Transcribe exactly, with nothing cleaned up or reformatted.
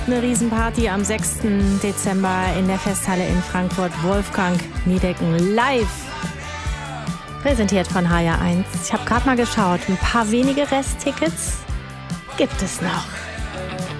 Eine Riesenparty am sechsten Dezember in der Festhalle in Frankfurt. Wolfgang Niedecken live. Präsentiert von H R eins. Ich habe gerade mal geschaut. Ein paar wenige Resttickets gibt es noch.